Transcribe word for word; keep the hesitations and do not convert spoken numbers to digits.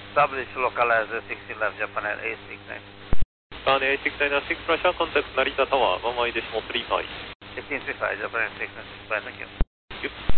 Establish localizer sixteen left Japan at eight six nine. Japan eight six nine six pressure contact Narita Tower, one one decimal three five. fifteen three five Japan at six nine six five, thank you. Thank you.